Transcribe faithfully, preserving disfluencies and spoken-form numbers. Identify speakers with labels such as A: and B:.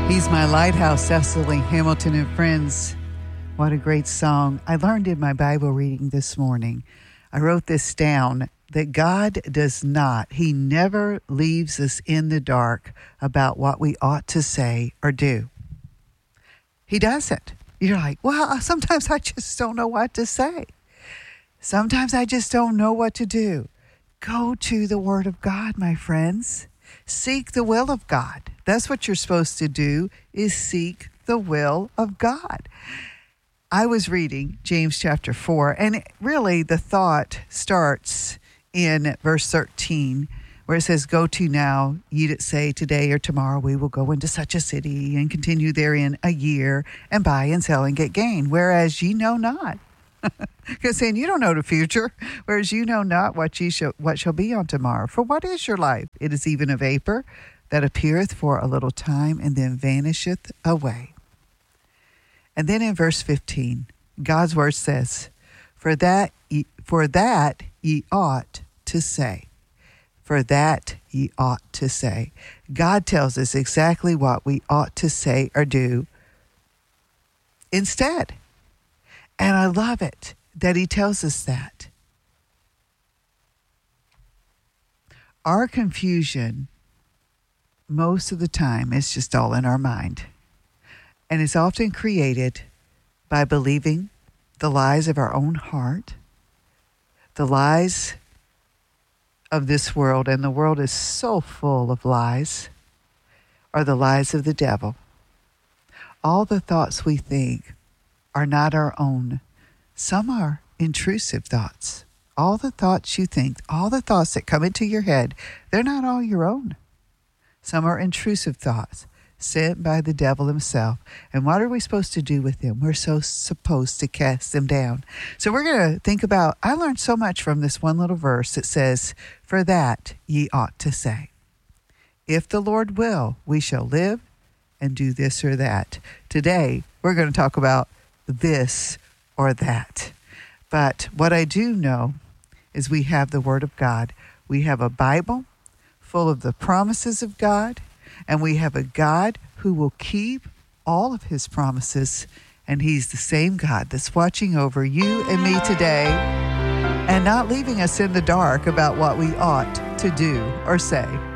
A: He's My Lighthouse, Cecily Hamilton and Friends. What a great song. I learned in my Bible reading this morning, I wrote this down, that God does not, He never leaves us in the dark about what we ought to say or do. He doesn't. You're like, well, sometimes I just don't know what to say. Sometimes I just don't know what to do. Go to the Word of God, my friends. Seek the will of God. That's what you're supposed to do, is seek the will of God. I was reading James chapter four, and really the thought starts in verse thirteen, where it says, go to now, ye that say today or tomorrow we will go into such a city and continue therein a year and buy and sell and get gain, whereas ye know not. Because saying you don't know the future, whereas you know not what ye shall what shall be on tomorrow. For what is your life? It is even a vapor that appeareth for a little time and then vanisheth away. And then in verse fifteen, God's word says, For that ye, for that ye ought to say. For that ye ought to say. God tells us exactly what we ought to say or do instead. And I love it that He tells us that. Our confusion, most of the time, is just all in our mind. And it's often created by believing the lies of our own heart, the lies of this world, and the world is so full of lies, or the lies of the devil. All the thoughts we think are not our own. Some are intrusive thoughts. All the thoughts you think, all the thoughts that come into your head, they're not all your own. Some are intrusive thoughts sent by the devil himself. And what are we supposed to do with them? We're so supposed to cast them down. So we're going to think about, I learned so much from this one little verse that says, for that ye ought to say. If the Lord will, we shall live and do this or that. Today, we're going to talk about this or that. But what I do know is we have the Word of God. We have a Bible full of the promises of God, and we have a God who will keep all of His promises, and He's the same God that's watching over you and me today and not leaving us in the dark about what we ought to do or say.